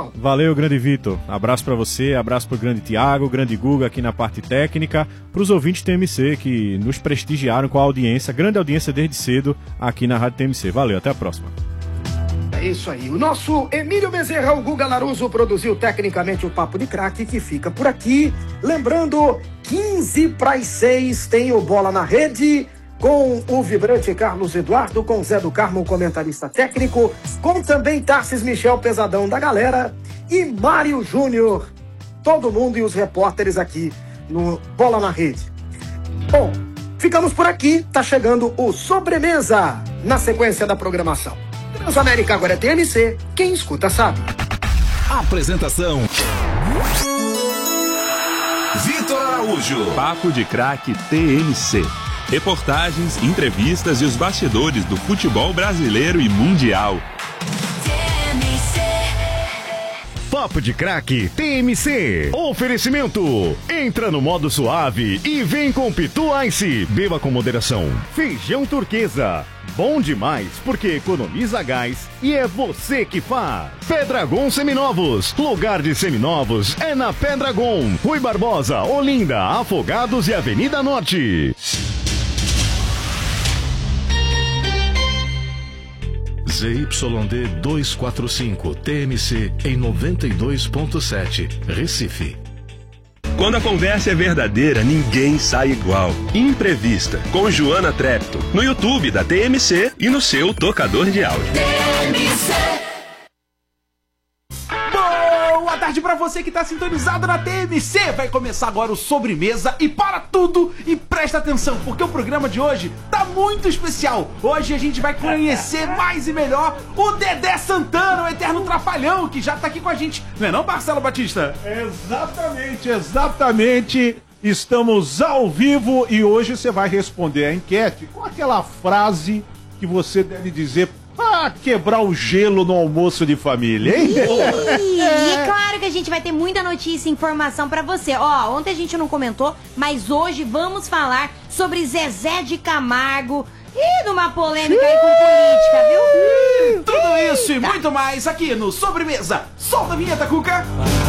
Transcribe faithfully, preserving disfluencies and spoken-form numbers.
João. Valeu, grande Vitor. Abraço pra você, abraço pro grande Thiago, grande Guga aqui na parte técnica, pros ouvintes T M C que nos prestigiaram com a audiência, grande audiência desde cedo aqui na Rádio T M C. Valeu, até a próxima. É isso aí. O nosso Emílio Bezerra, o Guga Laruso, produziu tecnicamente o Papo de Craque, que fica por aqui. Lembrando, quinze para as seis tem o Bola na Rede, com o vibrante Carlos Eduardo, com Zé do Carmo, comentarista técnico, com também Tarcis Michel, pesadão da galera, e Mário Júnior, todo mundo e os repórteres aqui no Bola na Rede. Bom, ficamos por aqui, tá chegando o Sobremesa, na sequência da programação. Transamérica agora é T M C, quem escuta sabe. Apresentação: Vitor Araújo. Papo de Craque T M C. Reportagens, entrevistas e os bastidores do futebol brasileiro e mundial. Papo de Craque T M C. Oferecimento: entra no modo suave e vem com Pitu Ice. Beba com moderação. Feijão Turquesa. Bom demais porque economiza gás e é você que faz. Pedragon Seminovos. Lugar de seminovos é na Pedragon. Rui Barbosa, Olinda, Afogados e Avenida Norte. Z Y D duzentos e quarenta e cinco T M C em noventa e dois ponto sete, Recife. Quando a conversa é verdadeira, ninguém sai igual. Imprevista, com Joana Trepto, no YouTube da T M C e no seu tocador de áudio. T M C. Boa tarde pra você que tá sintonizado na T M C. Vai começar agora o Sobremesa e para tudo e presta atenção, porque o programa de hoje tá muito especial. Hoje a gente vai conhecer mais e melhor o Dedé Santana, o eterno trapalhão, que já tá aqui com a gente. Não é não, Marcelo Batista? Exatamente, exatamente. Estamos ao vivo e hoje você vai responder a enquete com aquela frase que você deve dizer pra quebrar o gelo no almoço de família, hein? E é claro que a gente vai ter muita notícia e informação pra você. Ó, ontem a gente não comentou, mas hoje vamos falar sobre Zezé de Camargo e numa polêmica aí com política, viu? Tudo isso e muito mais aqui no Sobremesa. Solta a vinheta, Cuca!